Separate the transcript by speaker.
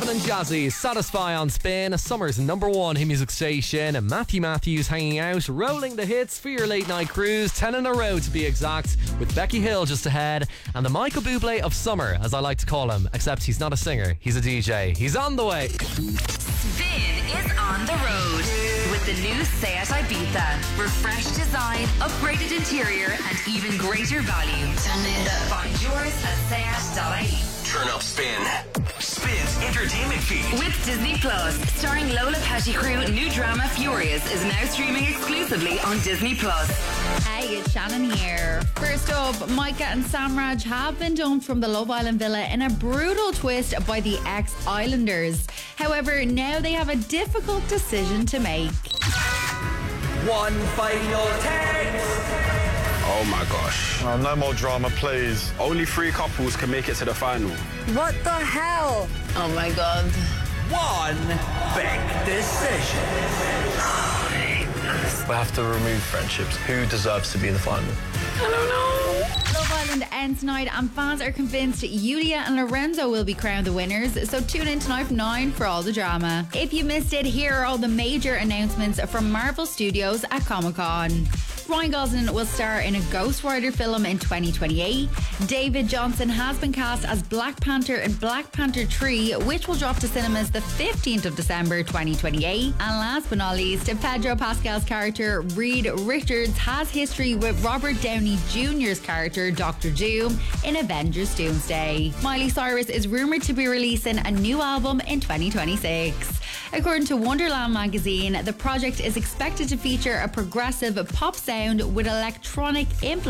Speaker 1: Gavin and Jazzy, Satisfy on Spin, Summer's number one hit music station. And Matthew Matthews hanging out, rolling the hits for your late night cruise, 10 in a row to be exact, with Becky Hill just ahead, and the Michael Bublé of summer, as I like to call him, except he's not a singer, he's a DJ. He's on the way.
Speaker 2: Spin is on the road with the new Seat Ibiza. Refreshed design, upgraded interior, and even greater value. Turn it up. Find yours at seat.ie.
Speaker 3: Turn up Spin. Spin's entertainment feed.
Speaker 2: With Disney Plus, starring Lola Pettigrew, new drama Furious is now streaming exclusively on Disney Plus.
Speaker 4: Hey, it's Shannon here. First up, Micah and Samraj have been dumped from the Love Island villa in a brutal twist by the ex-Islanders. However, now they have a difficult decision to make.
Speaker 3: One final text.
Speaker 5: Oh my gosh.
Speaker 6: No more drama, please.
Speaker 5: Only 3 couples can make it to the final.
Speaker 7: What the hell?
Speaker 4: Oh my god.
Speaker 3: One big decision.
Speaker 8: We have to remove friendships. Who deserves to be in the final?
Speaker 4: I don't know. Love Island ends tonight and fans are convinced Yulia and Lorenzo will be crowned the winners, so tune in tonight from 9 for all the drama. If you missed it, here are all the major announcements from Marvel Studios at Comic-Con. Ryan Gosling will star in a Ghost Rider film in 2028. David Johnson has been cast as Black Panther in Black Panther 3, which will drop to cinemas the 15th of December 2028. And last but not least, Pedro Pascal's character Reed Richards has history with Robert Downey Jr.'s character Dr. Doom in Avengers Doomsday. Miley Cyrus is rumoured to be releasing a new album in 2026. According to Wonderland magazine, the project is expected to feature a progressive pop sound with electronic influence.